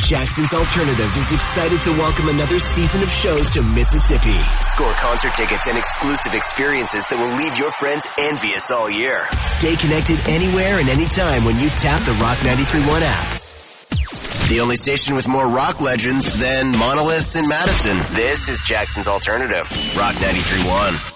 Jackson's Alternative is excited to welcome another season of shows to Mississippi. Score concert tickets and exclusive experiences that will leave your friends envious all year. Stay connected anywhere and anytime when you tap the Rock 93.1 app. The only station with more rock legends than monoliths in Madison. This is Jackson's Alternative, Rock 93.1.